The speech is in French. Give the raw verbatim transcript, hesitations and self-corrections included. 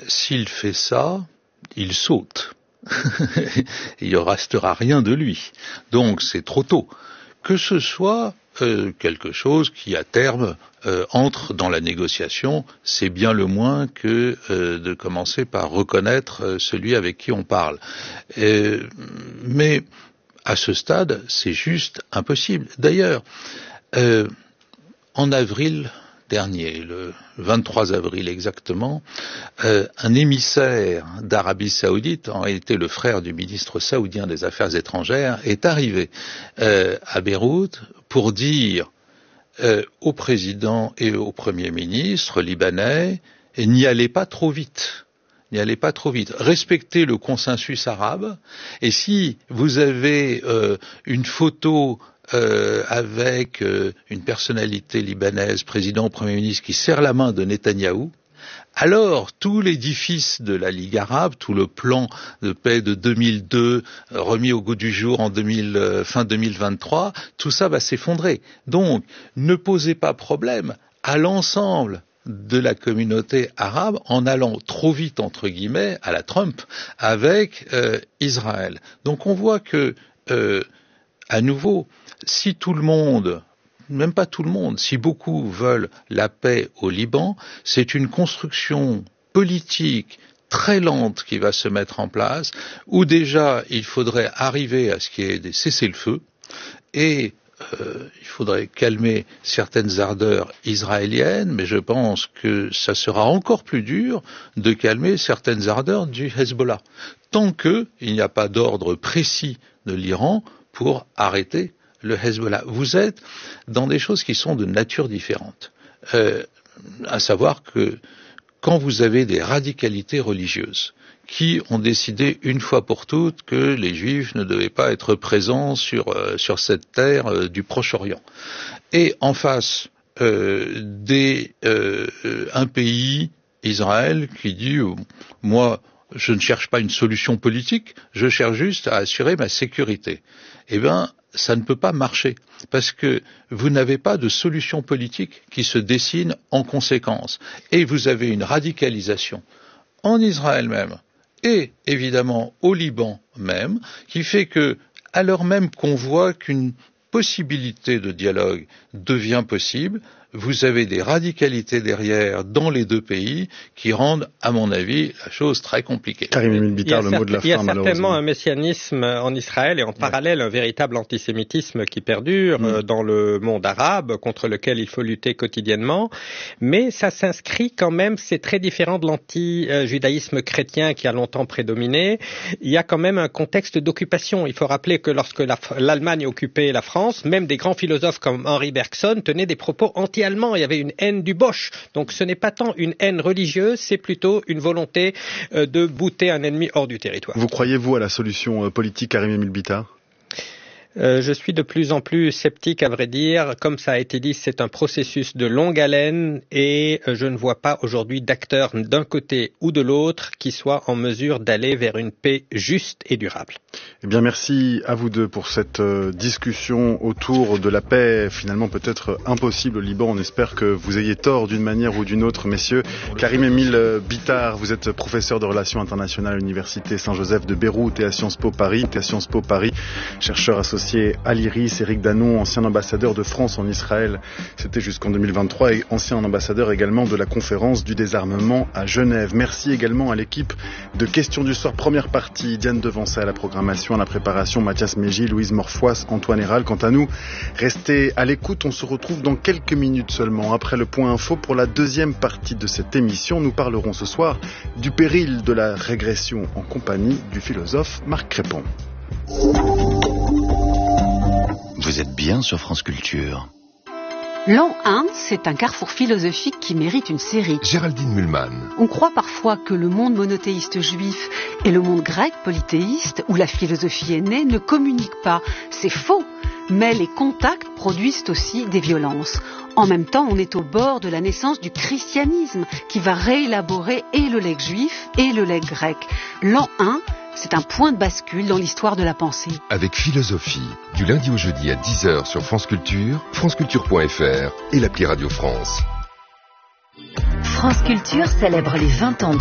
s'il fait ça, il saute. Il ne restera rien de lui. Donc c'est trop tôt. Que ce soit euh, quelque chose qui à terme euh, entre dans la négociation, c'est bien le moins que euh, de commencer par reconnaître euh, celui avec qui on parle. Euh, mais à ce stade, c'est juste impossible. D'ailleurs, euh, en avril dernier, le vingt-trois avril exactement, euh, un émissaire d'Arabie Saoudite, en réalité le frère du ministre saoudien des Affaires étrangères, est arrivé euh, à Beyrouth pour dire euh, au président et au premier ministre libanais, n'y allez pas trop vite. N'y allez pas trop vite. Respectez le consensus arabe. Et si vous avez euh, une photo euh, avec euh, une personnalité libanaise, président ou premier ministre, qui serre la main de Netanyahou, alors tout l'édifice de la Ligue arabe, tout le plan de paix de deux mille deux, euh, remis au goût du jour en deux mille, euh, fin deux mille vingt-trois, tout ça va s'effondrer. Donc, ne posez pas problème à l'ensemble de la communauté arabe en allant trop vite, entre guillemets, à la Trump, avec euh, Israël. Donc on voit que, euh, à nouveau, si tout le monde, même pas tout le monde, si beaucoup veulent la paix au Liban, c'est une construction politique très lente qui va se mettre en place, où déjà il faudrait arriver à ce qu'il y ait des cessez-le-feu, et Euh, il faudrait calmer certaines ardeurs israéliennes, mais je pense que ça sera encore plus dur de calmer certaines ardeurs du Hezbollah, tant qu'il n'y a pas d'ordre précis de l'Iran pour arrêter le Hezbollah. Vous êtes dans des choses qui sont de nature différente, euh, à savoir que quand vous avez des radicalités religieuses qui ont décidé une fois pour toutes que les Juifs ne devaient pas être présents sur euh, sur cette terre euh, du Proche-Orient. Et en face, euh, des, euh, un pays, Israël, qui dit euh, « moi, je ne cherche pas une solution politique, je cherche juste à assurer ma sécurité ». Eh bien, ça ne peut pas marcher, parce que vous n'avez pas de solution politique qui se dessine en conséquence. Et vous avez une radicalisation en Israël même, et évidemment au Liban même, qui fait que, alors même qu'on voit qu'une possibilité de dialogue devient possible, vous avez des radicalités derrière dans les deux pays qui rendent, à mon avis, la chose très compliquée. Karim Emile Bittard, le mot de la fin, malheureusement. Il y a certainement un messianisme en Israël et en parallèle un véritable antisémitisme qui perdure mmh. dans le monde arabe, contre lequel il faut lutter quotidiennement. Mais ça s'inscrit quand même, c'est très différent de l'anti-judaïsme chrétien qui a longtemps prédominé. Il y a quand même un contexte d'occupation. Il faut rappeler que lorsque la, l'Allemagne occupait la France, même des grands philosophes comme Henri Bergson tenaient des propos anti allemand, il y avait une haine du Bosch. Donc ce n'est pas tant une haine religieuse, c'est plutôt une volonté euh, de bouter un ennemi hors du territoire. Vous croyez-vous à la solution euh, politique, Karim Emile Bittard ? Euh, je suis de plus en plus sceptique, à vrai dire. Comme ça a été dit, c'est un processus de longue haleine et euh, je ne vois pas aujourd'hui d'acteurs d'un côté ou de l'autre qui soient en mesure d'aller vers une paix juste et durable. Eh bien, merci à vous deux pour cette euh, discussion autour de la paix, finalement peut-être impossible au Liban. On espère que vous ayez tort d'une manière ou d'une autre, messieurs. Karim Emile Bittard, vous êtes professeur de relations internationales à l'Université Saint-Joseph de Beyrouth et à Sciences Po Paris, et à Sciences Po Paris, chercheur associé à l'Iris. Éric Danon, ancien ambassadeur de France en Israël, c'était jusqu'en deux mille vingt-trois, et ancien ambassadeur également de la conférence du désarmement à Genève. Merci également à l'équipe de Questions du Soir, première partie, Diane Devancey à la programmation, à la préparation, Mathias Mégy, Louise Morfois, Antoine Héral. Quant à nous, restez à l'écoute, on se retrouve dans quelques minutes seulement, après le point info pour la deuxième partie de cette émission. Nous parlerons ce soir du péril de la régression en compagnie du philosophe Marc Crépon. Vous êtes bien sur France Culture. L'an un, c'est un carrefour philosophique qui mérite une série. Géraldine Mühlmann. On croit parfois que le monde monothéiste juif et le monde grec polythéiste, où la philosophie est née, ne communiquent pas. C'est faux. Mais les contacts produisent aussi des violences. En même temps, on est au bord de la naissance du christianisme, qui va réélaborer et le legs juif et le legs grec. L'an un, c'est un point de bascule dans l'histoire de la pensée. Avec Philosophie, du lundi au jeudi à dix heures sur France Culture, franceculture point f r et l'appli Radio France. France Culture célèbre les vingt ans